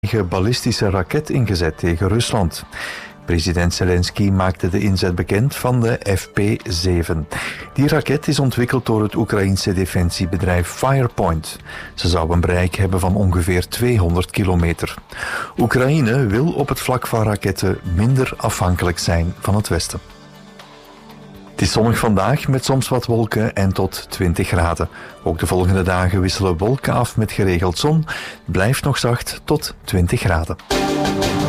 ballistische raket ingezet tegen Rusland. President Zelensky maakte de inzet bekend van de FP-7. Die raket is ontwikkeld door het Oekraïense defensiebedrijf Firepoint. Ze zou een bereik hebben van ongeveer 200 kilometer. Oekraïne wil op het vlak van raketten minder afhankelijk zijn van het Westen. Het is zonnig vandaag met soms wat wolken en tot 20 graden. Ook de volgende dagen wisselen wolken af met geregeld zon. Blijft nog zacht tot 20 graden.